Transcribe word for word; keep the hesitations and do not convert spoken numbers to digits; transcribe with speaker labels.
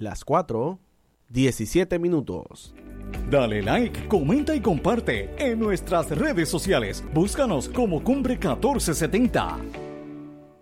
Speaker 1: las cuatro, diecisiete minutos.
Speaker 2: Dale like, comenta y comparte en nuestras redes sociales. Búscanos como Cumbre catorce setenta.